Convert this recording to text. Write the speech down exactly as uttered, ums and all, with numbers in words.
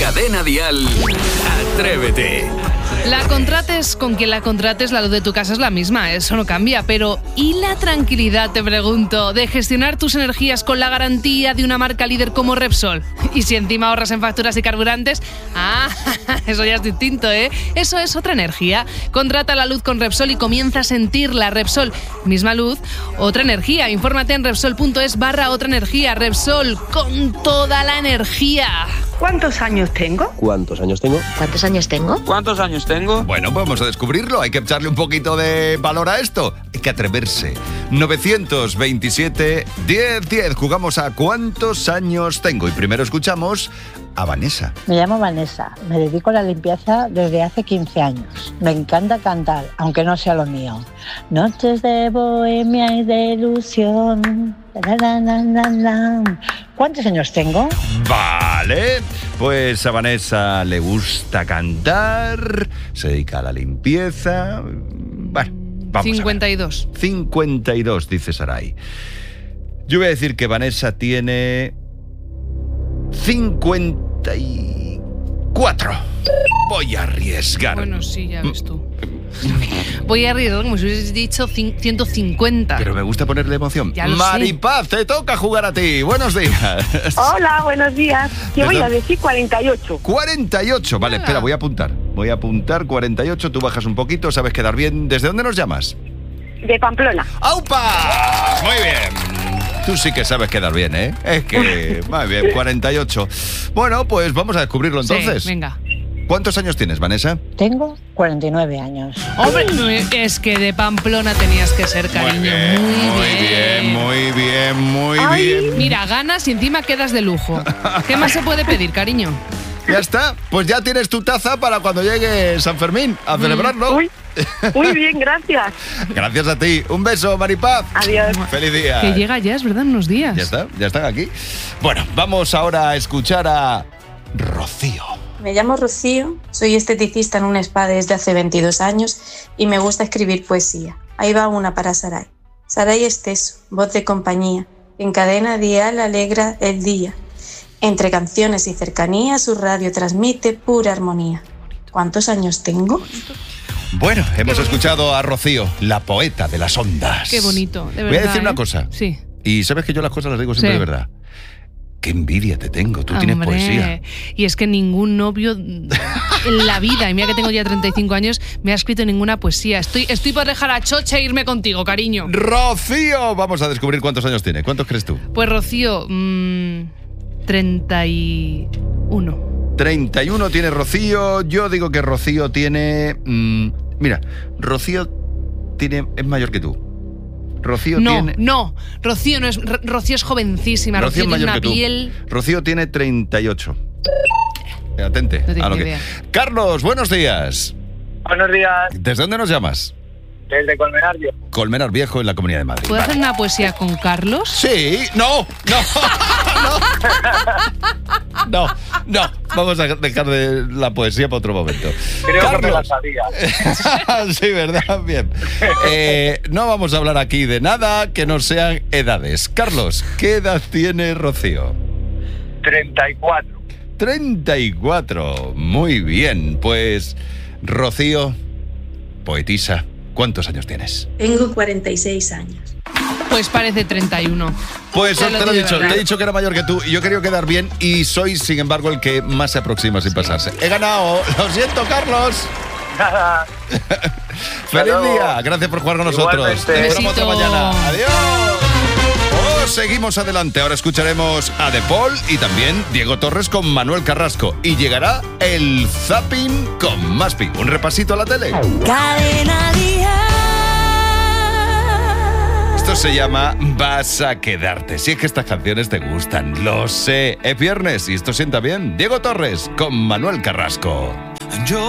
Cadena Dial, Atrévete. La contrates con quien la contrates, la luz de tu casa es la misma, eso no cambia, pero ¿y la tranquilidad, te pregunto, de gestionar tus energías con la garantía de una marca líder como Repsol? Y si encima ahorras en facturas y carburantes, ah, eso ya es distinto, ¿eh? Eso es otra energía. Contrata la luz con Repsol y comienza a sentirla. Repsol, misma luz, otra energía. Infórmate en Repsol.es barra otra energía. Repsol, con toda la energía. ¿Cuántos años tengo? ¿Cuántos años tengo? ¿Cuántos años tengo? ¿Cuántos años tengo? Bueno, pues vamos a descubrirlo. Hay que echarle un poquito de valor a esto. Hay que atreverse. novecientos veintisiete, diez diez. Jugamos a ¿cuántos años tengo? Y primero escuchamos a Vanessa. Me llamo Vanessa. Me dedico a la limpieza desde hace quince años. Me encanta cantar, aunque no sea lo mío. Noches de bohemia y de ilusión. La, la, la, la, la. ¿Cuántos años tengo? Vale, pues a Vanessa le gusta cantar, se dedica a la limpieza. Bueno, vamos cincuenta y dos. a ver. cincuenta y dos, dice Saray. Yo voy a decir que Vanessa tiene cincuenta y cuatro. Voy a arriesgar. Bueno, sí, ya ves tú. Voy a arriesgar como si hubieses dicho ciento cincuenta. Pero me gusta ponerle emoción. Ya lo Maripaz, sé. te toca jugar a ti. Buenos días. Hola, buenos días. Yo voy a decir cuarenta y ocho. cuarenta y ocho, vale, espera, voy a apuntar. Voy a apuntar cuarenta y ocho, tú bajas un poquito, sabes quedar bien. ¿Desde dónde nos llamas? De Pamplona. ¡Aupa! Muy bien. Tú sí que sabes quedar bien, ¿eh? Es que, muy bien, cuarenta y ocho. Bueno, pues vamos a descubrirlo entonces. Sí, venga. ¿Cuántos años tienes, Vanessa? Tengo cuarenta y nueve años. Hombre, es que de Pamplona tenías que ser, cariño. Muy bien, muy bien, muy bien, muy Ay. bien. Mira, ganas y encima quedas de lujo. ¿Qué más se puede pedir, cariño? Ya está, pues ya tienes tu taza para cuando llegue San Fermín a celebrarlo. Uy, muy bien, gracias. Gracias a ti. Un beso, Maripaz. Adiós. Feliz día. Que llega ya, es verdad, en unos días. Ya está, ya están aquí. Bueno, vamos ahora a escuchar a Rocío. Me llamo Rocío, soy esteticista en un spa desde hace veintidós años y me gusta escribir poesía. Ahí va una para Saray. Saray Esteso, voz de compañía, en Cadena Dial alegra el día. Entre canciones y cercanía su radio transmite pura armonía. ¿Cuántos años tengo? Bueno, hemos escuchado a Rocío, la poeta de las ondas. Qué bonito, de verdad. Voy a decir ¿eh? una cosa. Sí. Y sabes que yo las cosas las digo siempre Sí. de verdad. Qué envidia te tengo, tú tienes Hombre, poesía. Y es que ningún novio en la vida, y mira que tengo ya treinta y cinco años, me ha escrito ninguna poesía. Estoy, estoy por dejar a Chocha e irme contigo, cariño. Rocío, vamos a descubrir cuántos años tiene. ¿Cuántos crees tú? Pues Rocío, mmm, treinta y uno. treinta y uno tiene Rocío. Yo digo que Rocío tiene... Mmm, mira, Rocío tiene, es mayor que tú. Rocío no, tiene... no, Rocío no es... R- Rocío es jovencísima, Rocío, Rocío es tiene mayor una que tú. piel... Rocío tiene treinta y ocho. Atente No tengo a lo ni que... idea. Carlos, buenos días. Buenos días, ¿Desde dónde nos llamas? desde Colmenar Viejo. Colmenar Viejo, en la Comunidad de Madrid. ¿Puedo Vale. hacer una poesía con Carlos? Sí, no, no, no, no, no. Vamos a dejar de la poesía para otro momento. Creo que me la Carlos. sabía. Sí, ¿verdad? Bien. Eh, no vamos a hablar aquí de nada que no sean edades. Carlos, ¿qué edad tiene Rocío? treinta y cuatro. treinta y cuatro. Muy bien. Pues, Rocío, poetisa, ¿cuántos años tienes? Tengo cuarenta y seis años. Pues parece treinta y uno. Pues Te te lo lo he digo de dicho, verdad. te he dicho que era mayor que tú y yo he querido quedar bien y soy, sin embargo, el que más se aproxima sin pasarse. He ganado, lo siento, Carlos. Nada. Feliz luego. día, gracias por jugar con nosotros. Igualmente. Te esperamos otra Besito. mañana. Adiós. Oh, seguimos adelante, ahora escucharemos a De Paul y también Diego Torres con Manuel Carrasco y llegará el Zapping con Maspi. Un repasito a la tele. Cadena Dial. Esto se llama Vas a quedarte. Si es que estas canciones te gustan, lo sé. Es viernes y esto sienta bien. Diego Torres con Manuel Carrasco.